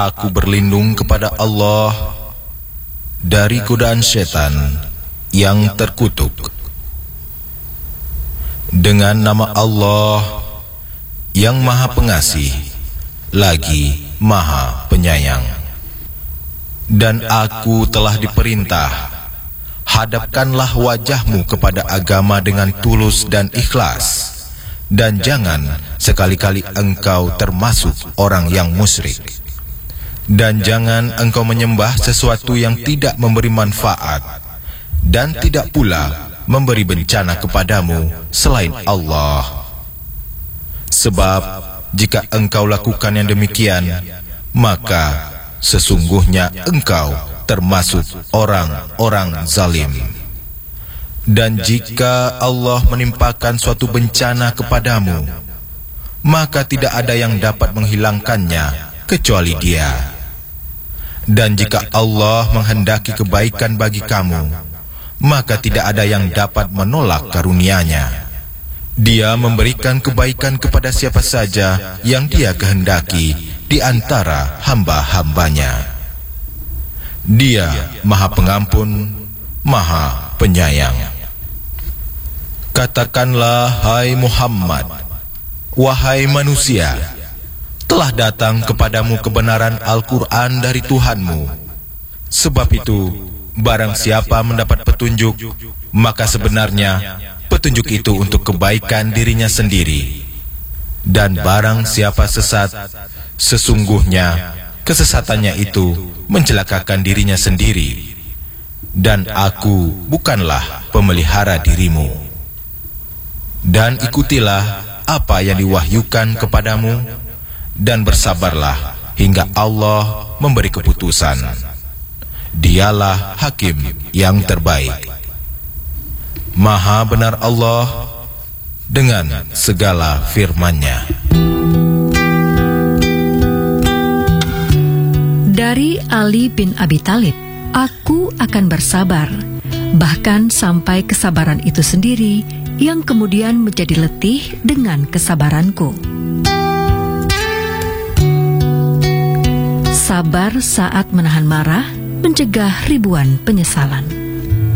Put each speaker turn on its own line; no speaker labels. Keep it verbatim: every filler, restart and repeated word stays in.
Aku berlindung kepada Allah dari godaan setan yang terkutuk. Dengan nama Allah yang Maha Pengasih lagi Maha Penyayang. Dan aku telah diperintah, hadapkanlah wajahmu kepada agama dengan tulus dan ikhlas, dan jangan sekali-kali engkau termasuk orang yang musyrik. Dan jangan engkau menyembah sesuatu yang tidak memberi manfaat dan tidak pula memberi bencana kepadamu selain Allah. Sebab jika engkau lakukan yang demikian, maka sesungguhnya engkau termasuk orang-orang zalim. Dan jika Allah menimpakan suatu bencana kepadamu, maka tidak ada yang dapat menghilangkannya kecuali Dia. Dan jika Allah menghendaki kebaikan bagi kamu, maka tidak ada yang dapat menolak karunia-Nya. Dia memberikan kebaikan kepada siapa saja yang Dia kehendaki di antara hamba-hambanya. Dia Maha Pengampun, Maha Penyayang. Katakanlah, hai Muhammad, wahai manusia, telah datang kepadamu kebenaran Al-Quran dari Tuhanmu. Sebab itu, barang siapa mendapat petunjuk, maka sebenarnya petunjuk itu untuk kebaikan dirinya sendiri. Dan barang siapa sesat, sesungguhnya kesesatannya itu mencelakakan dirinya sendiri. Dan aku bukanlah pemelihara dirimu. Dan ikutilah apa yang diwahyukan kepadamu, dan bersabarlah hingga Allah memberi keputusan. Dialah hakim yang terbaik. Maha benar Allah dengan segala firman-Nya.
Dari Ali bin Abi Thalib, aku akan bersabar, bahkan sampai kesabaran itu sendiri yang kemudian menjadi letih dengan kesabaranku. Sabar saat menahan marah, mencegah ribuan penyesalan.